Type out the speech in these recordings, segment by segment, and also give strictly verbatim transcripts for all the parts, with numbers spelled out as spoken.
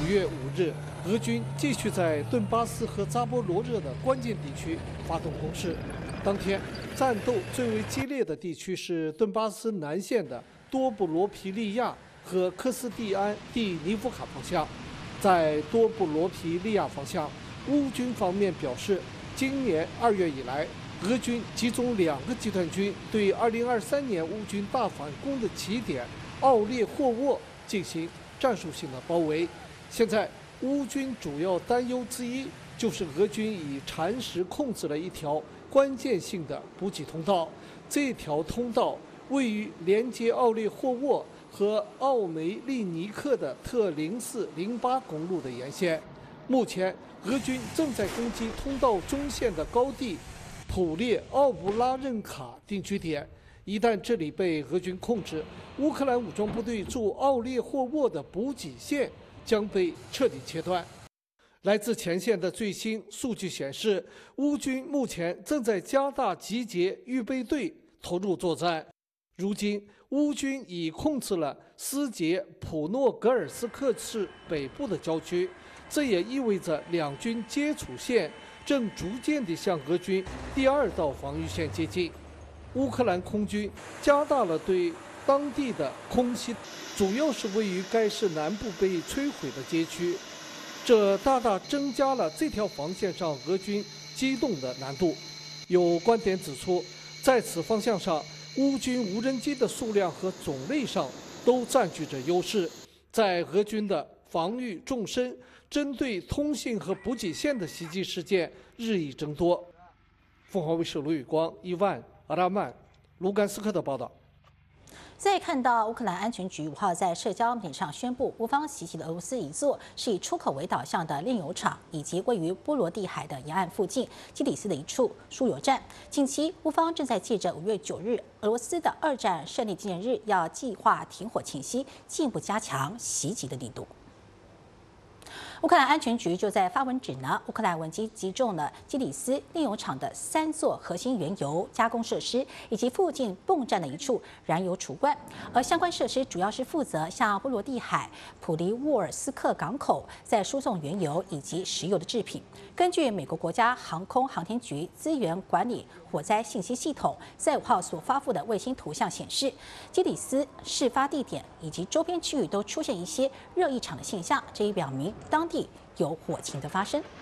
五月五日，俄军继续在顿巴斯和扎波罗热的关键地区发动攻势。当天，战斗最为激烈的地区是顿巴斯南线的多布罗皮利亚和科斯蒂安蒂尼夫卡方向。在多布罗皮利亚方向，乌军方面表示，今年二月以来，俄军集中两个集团军对二零二三年乌军大反攻的起点奥列霍沃进行战术性的包围。现在，乌军主要担忧之一就是俄军已蚕食控制了一条关键性的补给通道。这条通道位于连接奥列霍沃和奥梅利尼克的特零四零八公路的沿线。目前，俄军正在攻击通道中线的高地普列奥布拉任卡定居点。一旦这里被俄军控制，乌克兰武装部队驻奥列霍沃的补给线将被彻底切断。来自前线的最新数据显示，乌军目前正在加大集结预备队投入作战。如今，乌军已控制了斯捷普诺格尔斯克市北部的郊区，这也意味着两军接触线正逐渐地向俄军第二道防御线接近。乌克兰空军加大了对当地的空袭，主要是位于该市南部被摧毁的街区，这大大增加了这条防线上俄军机动的难度。有观点指出，在此方向上，乌军无人机的数量和种类上都占据着优势。在俄军的防御纵深，针对通信和补给线的袭击事件日益增多。凤凰卫视卢宇光、伊万、阿拉曼、卢甘斯克的报道。 再看到乌克兰安全局五号在社交媒体上宣布，乌方袭击了俄罗斯一座是以出口为导向的炼油厂，以及位于波罗的海的沿岸附近基里斯的一处输油站。近期，乌方正在借着五月九日俄罗斯的二战胜利纪念日，要计划停火前夕，进一步加强袭击的力度。乌克兰安全局就在发文指呢，乌克兰文机击中了基里斯炼油厂的三座核心原油加工设施，以及附近泵站的一处燃油储罐。而相关设施主要是负责向波罗的海普利沃尔斯克港口在输送原油以及石油的制品。根据美国国家航空航天局资源管理火灾信息系统在五号所发布的卫星图像显示，基里斯事发地点以及周边区域都出现一些热异常的现象，这也表明当地有火情的发生。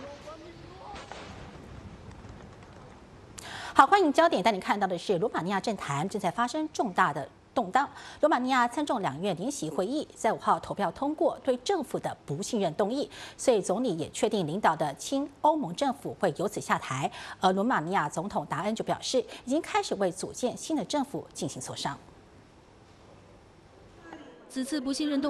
好，欢迎焦点带你看到的是，罗马尼亚政坛正在发生重大的动荡。罗马尼亚参众两院联席会议在五号投票通过对政府的不信任动议，所以总理也确定领导的亲欧盟政府会由此下台。而罗马尼亚总统达恩就表示，已经开始为组建新的政府进行磋商。 此次不信任动